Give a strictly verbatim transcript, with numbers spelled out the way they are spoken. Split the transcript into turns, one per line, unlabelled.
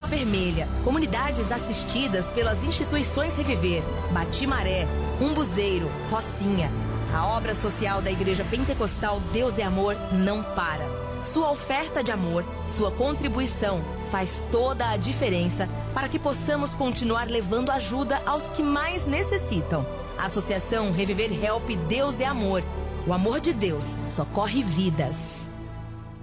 Vermelha, comunidades assistidas pelas instituições Reviver, Batimaré, Umbuzeiro, Rocinha. A obra social da Igreja Pentecostal Deus é Amor não para. Sua oferta de amor, sua contribuição faz toda a diferença para que possamos continuar levando ajuda aos que mais necessitam. A Associação Reviver Help Deus é Amor. O amor de Deus socorre vidas.